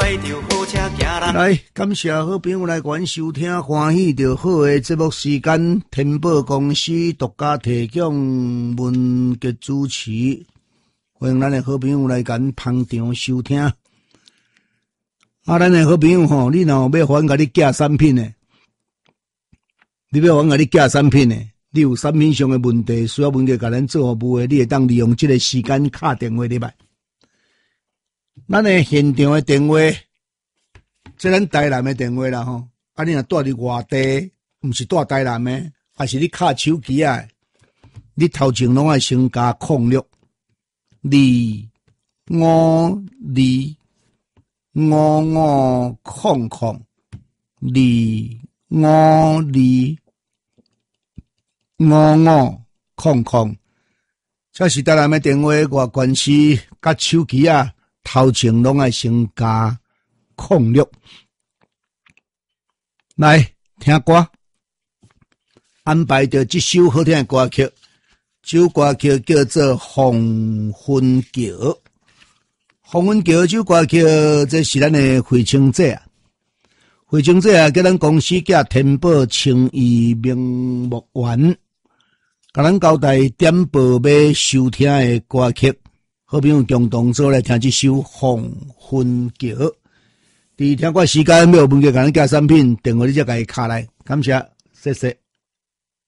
来，感谢好朋友来观收听，欢喜就好的节目时间，天宝公司独家提供，文杰主持，欢迎咱的好朋友来跟捧场收听。咱的好朋友吼，你若要还甲你寄产品呢？你要还甲你寄产品呢？你有产品上的问题，需要文杰甲咱做服务的，你会当利用这个时间打电话入来。咱的现场的电话，这咱台南的电话啦吼。你若住伫外地，毋是住台南的，还是你卡手机啊？你头前拢爱先加0625225500，这是台南的电话，外关系甲手机啊，头前拢爱先加06。来听歌，安排着这首好听的歌曲，这首歌曲叫做《黄昏桥》。黄昏桥这首歌曲，这是咱的回青者啊。回青者啊，叫咱公司叫天宝青衣名木园，甲咱交代点播要收听的歌曲。好朋友共同做来听这首《黄昏桥》。伫听歌时间，要文杰甲咱寄产品，电话你才甲伊卡来，感谢，谢谢。